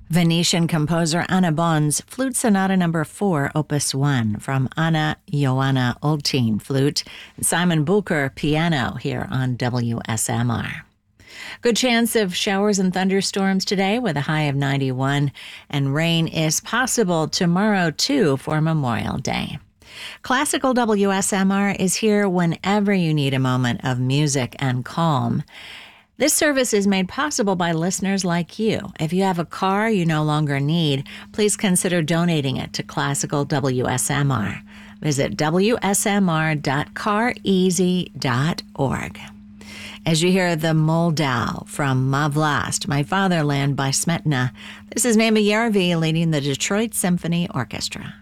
Venetian composer Anna Bon's Flute Sonata No. 4, Opus 1, from Anna Joanna Oltin, flute, and Simon Bucher, piano, here on WSMR. Good chance of showers and thunderstorms today with a high of 91, and rain is possible tomorrow, too, for Memorial Day. Classical WSMR is here whenever you need a moment of music and calm. This service is made possible by listeners like you. If you have a car you no longer need, please consider donating it to Classical WSMR. Visit wsmr.careasy.org. As you hear the Moldau from Ma Vlast, My Fatherland by Smetana, this is Nema Yarvi leading the Detroit Symphony Orchestra.